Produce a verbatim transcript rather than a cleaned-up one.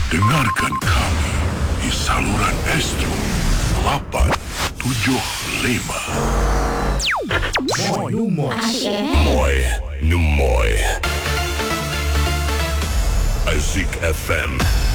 Dengarkan kami di saluran Astro lapan tujuh lima. Moi Nummos. Moi Numoi. Azik F M.